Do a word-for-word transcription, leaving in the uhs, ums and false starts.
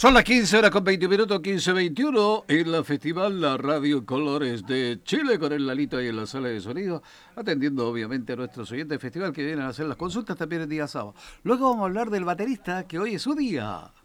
Son las quince horas con veinte minutos, quince veintiuno, en la Festival La Radio Colores de Chile, con el Lalito ahí en la sala de sonido, atendiendo obviamente a nuestros oyentes del festival que vienen a hacer las consultas también el día sábado. Luego vamos a hablar del baterista, que hoy es su día.